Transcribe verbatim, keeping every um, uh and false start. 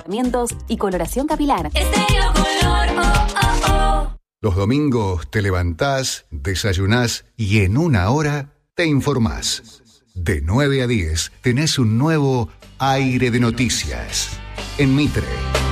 tratamientos y coloración capilar. Estéreo Color, oh, oh, oh. Los domingos te levantás, desayunás y en una hora te informás. De nueve a diez tenés un nuevo aire de noticias en Mitre.